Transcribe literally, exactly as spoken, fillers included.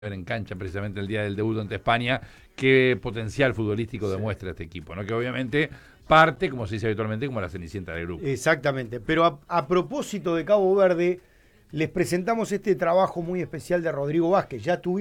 en cancha precisamente el día del debut ante España, qué potencial futbolístico sí. demuestra este equipo, ¿no? Que obviamente parte, como se dice habitualmente, como la cenicienta del grupo. Exactamente, pero a, a propósito de Cabo Verde, les presentamos este trabajo muy especial de Rodrigo Vázquez. Ya tuvimos